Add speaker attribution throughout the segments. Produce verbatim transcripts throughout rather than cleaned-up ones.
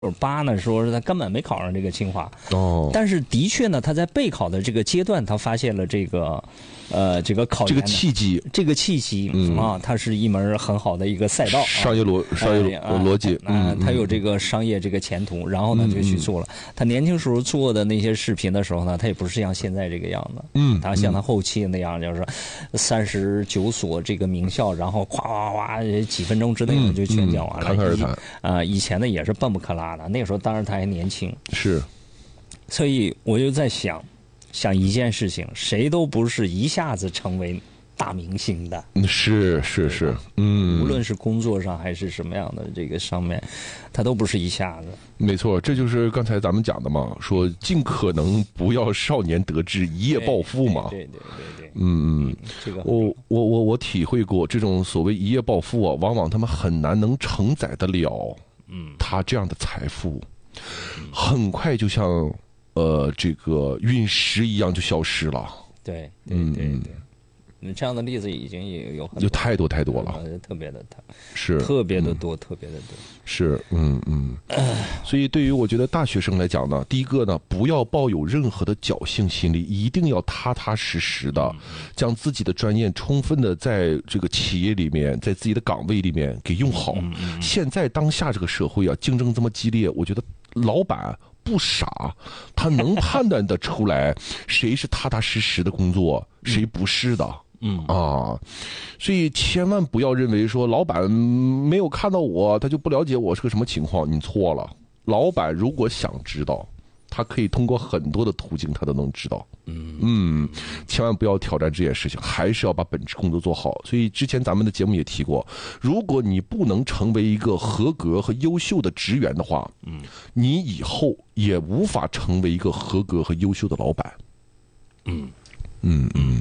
Speaker 1: 八呢，说是他根本没考上这个清华。
Speaker 2: 哦，
Speaker 1: 但是的确呢，他在备考的这个阶段，他发现了这个，呃，这个考研
Speaker 2: 这个契机，
Speaker 1: 这个契机、嗯、啊，它是一门很好的一个赛道，
Speaker 2: 商业逻、啊、商业逻辑，
Speaker 1: 嗯，他有这个商业这个前途，然后呢就去做了。嗯、他年轻时候做的那些视频的时候呢，他也不是像现在这个样子，
Speaker 2: 嗯，
Speaker 1: 他像他后期那样，就是三十九所这个名校，然后夸夸夸几分钟之内呢就全讲完了。
Speaker 2: 侃侃而谈
Speaker 1: 啊，以前呢也是笨不可拉的，那个时候当然他还年轻，
Speaker 2: 是，
Speaker 1: 所以我就在想，想一件事情，谁都不是一下子成为大明星的，
Speaker 2: 是是是，嗯，
Speaker 1: 无论是工作上还是什么样的这个上面，他都不是一下子。
Speaker 2: 没错，这就是刚才咱们讲的嘛，说尽可能不要少年得志，一夜暴富嘛。
Speaker 1: 对对对对，
Speaker 2: 嗯嗯，
Speaker 1: 这个
Speaker 2: 我我我我体会过这种所谓一夜暴富啊，往往他们很难能承载得了，嗯，他这样的财富，很快就像呃这个陨石一样就消失了。
Speaker 1: 对对对对。嗯嗯，这样的例子已经也有很多，
Speaker 2: 有太多太多了，
Speaker 1: 特别的，
Speaker 2: 是
Speaker 1: 特别的多，嗯、特别的多。
Speaker 2: 是，嗯嗯。所以，对于我觉得大学生来讲呢，第一个呢，不要抱有任何的侥幸心理，一定要踏踏实实的，将自己的专业充分的在这个企业里面，在自己的岗位里面给用好。
Speaker 1: 嗯嗯、
Speaker 2: 现在当下这个社会啊，竞争这么激烈，我觉得老板不傻，他能判断得出来谁是踏踏实实的工作，谁不是的。
Speaker 1: 嗯
Speaker 2: 啊，所以千万不要认为说老板没有看到我，他就不了解我是个什么情况。你错了，老板如果想知道，他可以通过很多的途径，他都能知道。
Speaker 1: 嗯
Speaker 2: 嗯，千万不要挑战这件事情，还是要把本职工作做好。所以之前咱们的节目也提过，如果你不能成为一个合格和优秀的职员的话，
Speaker 1: 嗯，
Speaker 2: 你以后也无法成为一个合格和优秀的老板。
Speaker 1: 嗯
Speaker 2: 嗯嗯。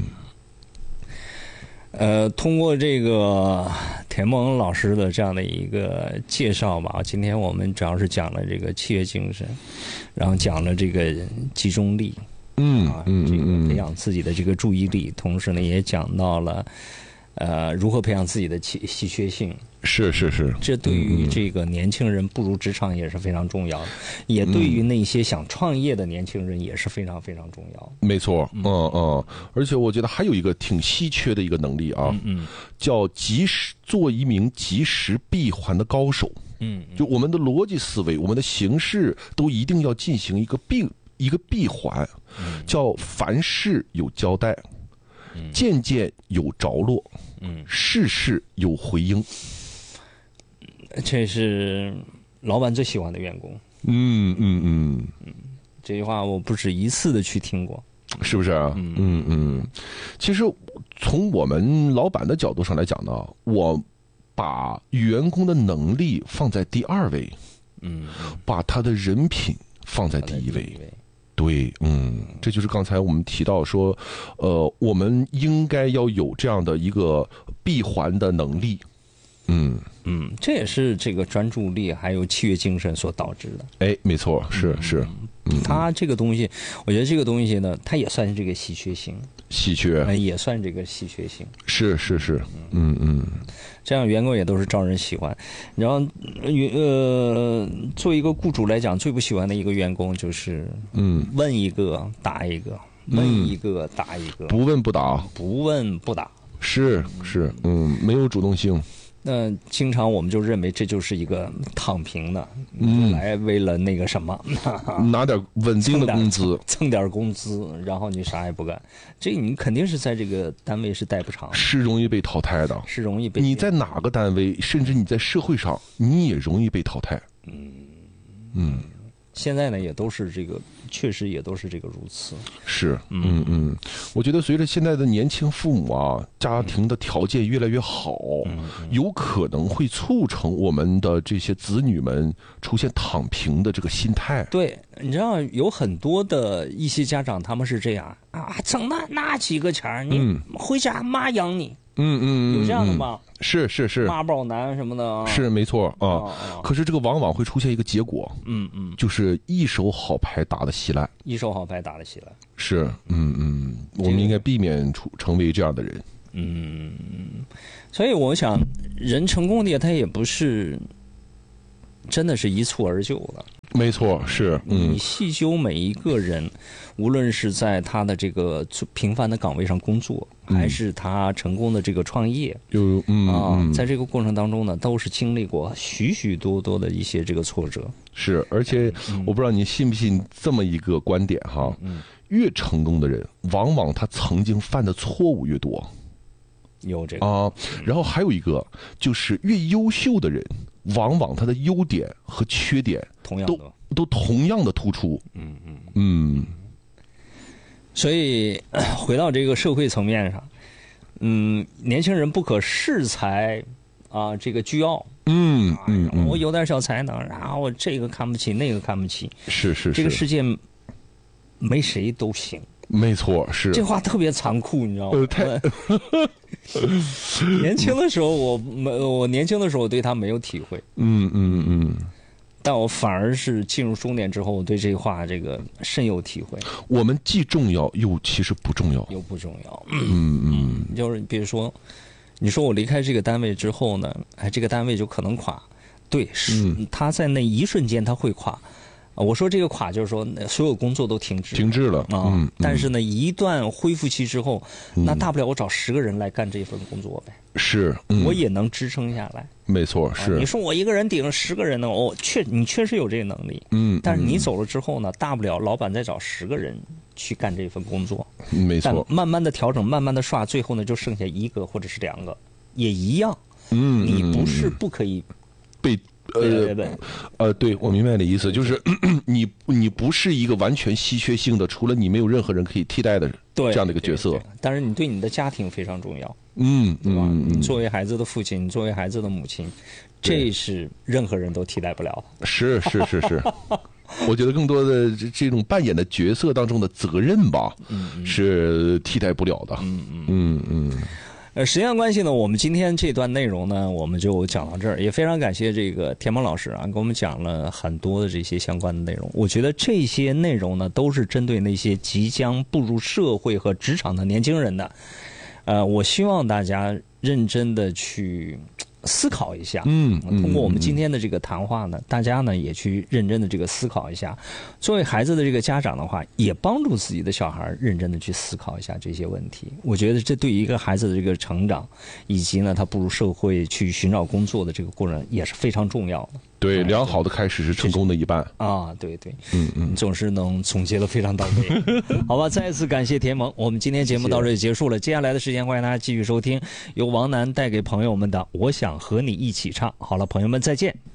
Speaker 1: 呃，通过这个田梦老师的这样的一个介绍吧，今天我们主要是讲了这个契约精神，然后讲了这个集中力，
Speaker 2: 嗯
Speaker 1: 啊，这个培养自己的这个注意力，同时呢也讲到了呃如何培养自己的稀稀缺性。
Speaker 2: 是是是，
Speaker 1: 这对于这个年轻人步入职场也是非常重要的，也对于那些想创业的年轻人也是非常非常重要的。
Speaker 2: 没错，嗯嗯，而且我觉得还有一个挺稀缺的一个能力啊，
Speaker 1: 嗯嗯，
Speaker 2: 叫及时做一名及时闭环的高手。
Speaker 1: 嗯，
Speaker 2: 就我们的逻辑思维，我们的形式都一定要进行一个闭一个闭环，叫凡事有交代，件件有着落，嗯，事事有回应。
Speaker 1: 这是老板最喜欢的员工。
Speaker 2: 嗯嗯嗯
Speaker 1: 嗯，这句话我不止一次的去听过，
Speaker 2: 是不是啊？嗯嗯嗯。其实从我们老板的角度上来讲呢，我把员工的能力放在第二位，
Speaker 1: 嗯，
Speaker 2: 把他的人品放在第一位。对，嗯，这就是刚才我们提到说，呃，我们应该要有这样的一个闭环的能力。嗯
Speaker 1: 嗯，这也是这个专注力还有契约精神所导致的。
Speaker 2: 哎，没错，是是。
Speaker 1: 嗯，它这个东西，我觉得这个东西呢，它也算是这个稀缺性。
Speaker 2: 稀缺，
Speaker 1: 呃、也算这个稀缺性。
Speaker 2: 是是是，嗯嗯。
Speaker 1: 这样员工也都是招人喜欢。然后，呃，作为一个雇主来讲，最不喜欢的一个员工就是，嗯，问一个答一个，问一个答一个，
Speaker 2: 不问不答，
Speaker 1: 不问不答。
Speaker 2: 是是，嗯，没有主动性。
Speaker 1: 那经常我们就认为这就是一个躺平的，嗯，来为了那个什么，
Speaker 2: 拿点稳定的工资，
Speaker 1: 蹭点工资，然后你啥也不干，这你肯定是在这个单位是待不长，
Speaker 2: 是容易被淘汰的，
Speaker 1: 是容易被。
Speaker 2: 你在哪个单位，甚至你在社会上，你也容易被淘汰。嗯嗯。
Speaker 1: 现在呢，也都是这个，确实也都是这个如此。
Speaker 2: 是，嗯嗯，我觉得随着现在的年轻父母啊，家庭的条件越来越好，嗯嗯、有可能会促成我们的这些子女们出现躺平的这个心态。
Speaker 1: 对，你知道有很多的一些家长他们是这样啊，挣那那几个钱，你回家妈养你。
Speaker 2: 嗯嗯，
Speaker 1: 有这样的吗？
Speaker 2: 是是是，
Speaker 1: 妈宝男什么的，
Speaker 2: 是没错啊。可是这个往往会出现一个结果，
Speaker 1: 嗯嗯，
Speaker 2: 就是一手好牌打得稀烂，
Speaker 1: 一手好牌打得稀烂。
Speaker 2: 是，嗯嗯，我们应该避免出成为这样的人。
Speaker 1: 嗯，所以我想，人成功的他也不是真的是一蹴而就的。
Speaker 2: 没错，是。
Speaker 1: 嗯，你细究每一个人，无论是在他的这个平凡的岗位上工作，嗯、还是他成功的这个创业，
Speaker 2: 有嗯
Speaker 1: 啊，在这个过程当中呢，都是经历过许许多多的一些这个挫折。
Speaker 2: 是，而且我不知道你信不信这么一个观点哈，嗯、越成功的人，往往他曾经犯的错误越多。
Speaker 1: 有这个
Speaker 2: 啊，然后还有一个就是越优秀的人，往往他的优点和缺点
Speaker 1: 同样
Speaker 2: 都都同样的突出。
Speaker 1: 嗯嗯
Speaker 2: 嗯，
Speaker 1: 所以回到这个社会层面上，嗯，年轻人不可恃才啊，这个倨傲。
Speaker 2: 嗯嗯嗯，
Speaker 1: 我有点小才能，然后我这个看不起，那个看不起。
Speaker 2: 是是是，
Speaker 1: 这个世界没谁都行。
Speaker 2: 没错，是
Speaker 1: 这话特别残酷，你知道吗？
Speaker 2: 呃，太
Speaker 1: 年轻的时候我没，我年轻的时候我对他没有体会，
Speaker 2: 嗯嗯嗯，
Speaker 1: 但我反而是进入中年之后，我对这话这个深有体会。
Speaker 2: 我们既重要又其实不重要，
Speaker 1: 又不重要。
Speaker 2: 嗯嗯，
Speaker 1: 就是比如说，你说我离开这个单位之后呢，哎，这个单位就可能垮，对，是、嗯、他在那一瞬间他会垮。我说这个垮就是说所有工作都停滞
Speaker 2: 停滞了
Speaker 1: 啊、嗯嗯，但是呢一段恢复期之后、嗯、那大不了我找十个人来干这份工作呗，
Speaker 2: 是、嗯、
Speaker 1: 我也能支撑下来。
Speaker 2: 没错，是、
Speaker 1: 啊、你说我一个人顶十个人呢，哦，确你确实有这个能力，
Speaker 2: 嗯，
Speaker 1: 但是你走了之后呢，大不了老板再找十个人去干这份工作，
Speaker 2: 没错，
Speaker 1: 慢慢的调整，慢慢的刷，最后呢就剩下一个或者是两个，也一样，
Speaker 2: 嗯，
Speaker 1: 你不是不可以
Speaker 2: 被。呃呃，对，我明白你的意思，就是咳咳你你不是一个完全稀缺性的，除了你没有任何人可以替代的这样的一个角色。
Speaker 1: 但是你对你的家庭非常重要，
Speaker 2: 嗯，
Speaker 1: 对吧？
Speaker 2: 嗯、
Speaker 1: 你作为孩子的父亲，你作为孩子的母亲，这是任何人都替代不了的。
Speaker 2: 是是是是，我觉得更多的这种扮演的角色当中的责任吧，
Speaker 1: 嗯、
Speaker 2: 是替代不了的。
Speaker 1: 嗯嗯
Speaker 2: 嗯嗯。
Speaker 1: 呃，时间关系呢，我们今天这段内容呢，我们就讲到这儿。也非常感谢这个田萌老师啊，给我们讲了很多的这些相关的内容。我觉得这些内容呢，都是针对那些即将步入社会和职场的年轻人的。呃，我希望大家认真的去思考一下，
Speaker 2: 嗯，
Speaker 1: 通过我们今天的这个谈话呢，嗯、大家呢也去认真的这个思考一下。作为孩子的这个家长的话，也帮助自己的小孩认真的去思考一下这些问题。我觉得这对于一个孩子的这个成长，以及呢他步入社会去寻找工作的这个过程也是非常重要的。
Speaker 2: 对，良好的开始是成功的一半
Speaker 1: 啊！对对，
Speaker 2: 嗯嗯，
Speaker 1: 总是能总结得非常到位。好吧，再次感谢田萌，我们今天节目到这里结束了。接下来的时间，欢迎大家继续收听由王楠带给朋友们的《我想和你一起唱》。好了，朋友们再见。